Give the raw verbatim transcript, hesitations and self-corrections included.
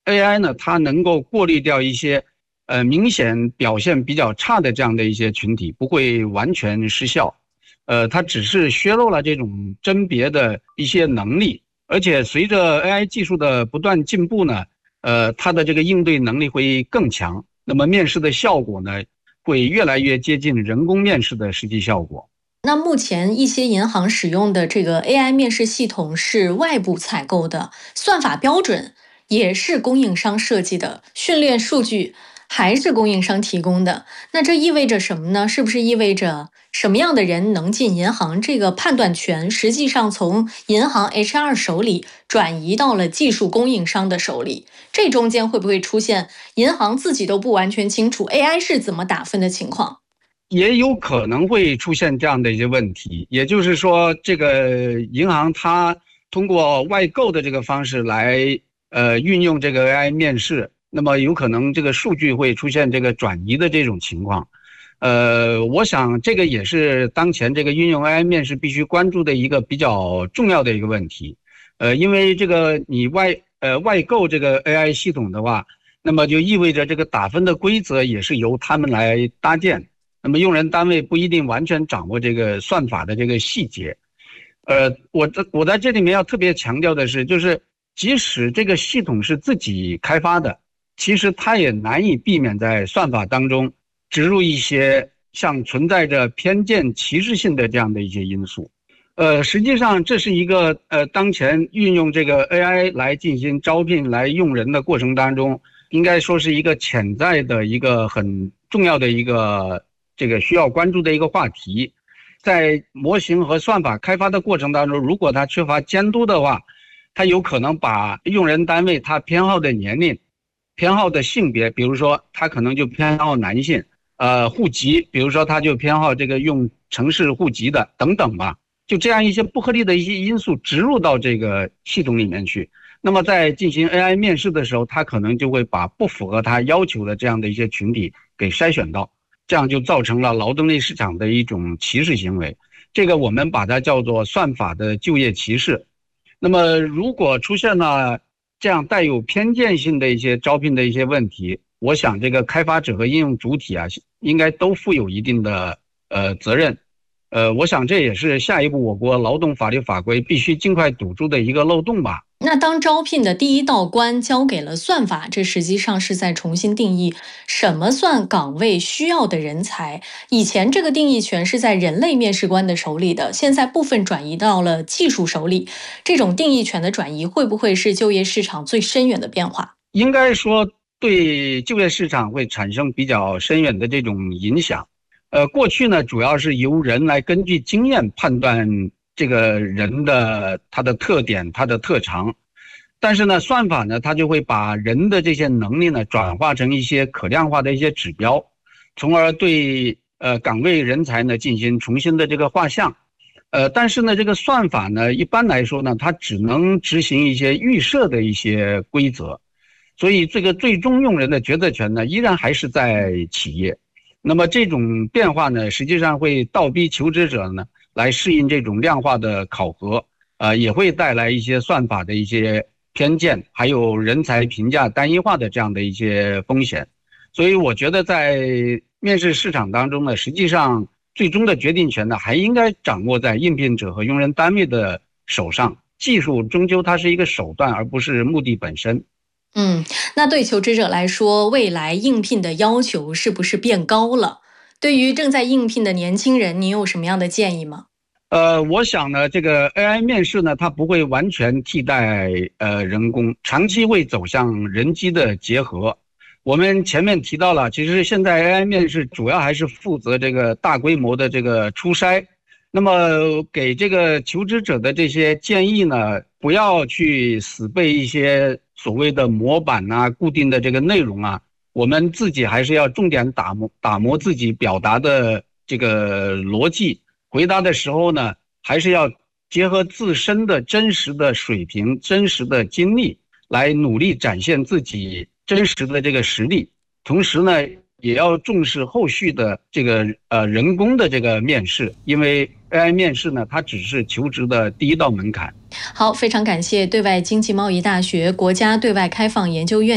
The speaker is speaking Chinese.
A I 呢，它能够过滤掉一些呃明显表现比较差的这样的一些群体，不会完全失效。呃，它只是削弱了这种甄别的一些能力，而且随着 A I 技术的不断进步呢，呃，它的这个应对能力会更强，那么面试的效果呢，会越来越接近人工面试的实际效果。 那目前一些银行使用的这个 A I 面试系统是外部采购的，算法标准也是供应商设计的，训练数据还是供应商提供的。那这意味着什么呢？是不是意味着什么样的人能进银行，这个判断权实际上从银行 H R 手里转移到了技术供应商的手里？这中间会不会出现银行自己都不完全清楚 A I 是怎么打分的情况？ 也有可能会出现这样的一些问题，也就是说，这个银行它通过外购的这个方式来呃运用这个 A I 面试，那么有可能这个数据会出现这个转移的这种情况。呃，我想这个也是当前这个运用 A I 面试必须关注的一个比较重要的一个问题。呃，因为这个你外呃外购这个 A I 系统的话，那么就意味着这个打分的规则也是由他们来搭建。那么用人单位不一定完全掌握这个算法的这个细节。呃，我在我在这里面要特别强调的是，就是即使这个系统是自己开发的，其实它也难以避免在算法当中植入一些像存在着偏见、歧视性的这样的一些因素。呃，实际上这是一个呃当前运用这个 A I 来进行招聘、来用人的过程当中，应该说是一个潜在的一个很重要的一个这个需要关注的一个话题。在模型和算法开发的过程当中，如果它缺乏监督的话，它有可能把用人单位他偏好的年龄、偏好的性别，比如说他可能就偏好男性，呃，户籍，比如说他就偏好这个用城市户籍的等等吧，就这样一些不合理的一些因素植入到这个系统里面去。那么在进行 A I 面试的时候，他可能就会把不符合他要求的这样的一些群体给筛选到。这样就造成了劳动力市场的一种歧视行为，这个我们把它叫做算法的就业歧视。那么如果出现了这样带有偏见性的一些招聘的一些问题，我想这个开发者和应用主体啊，应该都负有一定的呃责任。呃，我想这也是下一步我国劳动法律法规必须尽快堵住的一个漏洞吧。 那当招聘的第一道关交给了算法，这实际上是在重新定义什么算岗位需要的人才。以前这个定义权是在人类面试官的手里的，现在部分转移到了技术手里。这种定义权的转移，会不会是就业市场最深远的变化？ 应该说对就业市场会产生比较深远的这种影响。呃，过去呢，主要是由人来根据经验判断这个人的他的特点、他的特长，但是呢，算法呢，它就会把人的这些能力呢转化成一些可量化的一些指标，从而对呃岗位人才呢进行重新的这个画像。呃，但是呢，这个算法呢，一般来说呢，它只能执行一些预设的一些规则，所以这个最终用人的决策权呢，依然还是在企业。那么这种变化呢，实际上会倒逼求职者呢来适应这种量化的考核，呃，也会带来一些算法的一些偏见，还有人才评价单一化的这样的一些风险。所以我觉得在面试市场当中呢，实际上最终的决定权呢，还应该掌握在应聘者和用人单位的手上。技术终究它是一个手段，而不是目的本身。 嗯，那对求职者来说，未来应聘的要求是不是变高了？对于正在应聘的年轻人，你有什么样的建议吗？ 呃，我想呢，这个 A I 面试呢，它不会完全替代呃人工，长期会走向人机的结合。我们前面提到了，其实现在 A I 面试主要还是负责这个大规模的这个初筛。那么给这个求职者的这些建议呢，不要去死背一些所谓的模板啊、固定的这个内容啊，我们自己还是要重点打磨打磨自己表达的这个逻辑。回答的时候呢，还是要结合自身的真实的水平、真实的经历，来努力展现自己真实的这个实力。同时呢，也要重视后续的这个呃人工的这个面试，因为 A I 面试呢，它只是求职的第一道门槛。 好，非常感谢对外经济贸易大学国家对外开放研究院